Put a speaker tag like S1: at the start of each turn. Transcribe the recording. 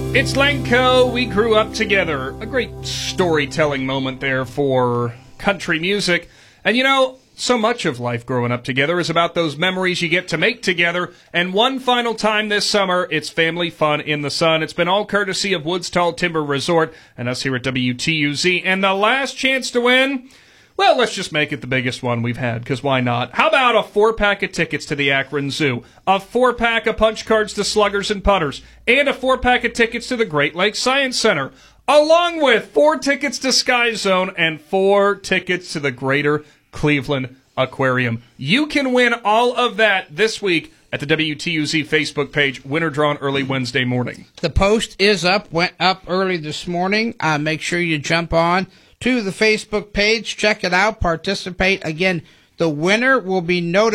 S1: It's Lenko. We grew up together. A great storytelling moment there for country music. And you know, so much of life growing up together is about those memories you get to make together. And one final time this summer, it's family fun in the sun. It's been all courtesy of Woods Tall Timber Resort and us here at WTUZ. And the last chance to win? Well, let's just make it the biggest one we've had, because why not? How about a 4-pack of tickets to the Akron Zoo, a 4-pack of punch cards to Sluggers and Putters, and a 4-pack of tickets to the Great Lakes Science Center, along with 4 tickets to Sky Zone and 4 tickets to the Greater Cleveland Aquarium. You can win all of that this week at the WTUZ Facebook page, winner drawn early Wednesday morning.
S2: The post is up, went up early this morning. Make sure you jump on to the Facebook page, check it out, participate. Again, the winner will be notified.